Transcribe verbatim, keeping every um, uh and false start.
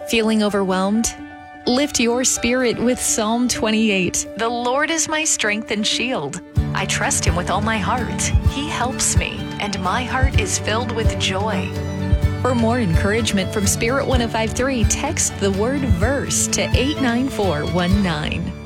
Feeling overwhelmed? Lift your spirit with Psalm twenty-eight. The Lord is my strength and shield. I trust him with all my heart. He helps me, and my heart is filled with joy. For more encouragement from Spirit one oh five point three, text the word verse to eight nine four one nine.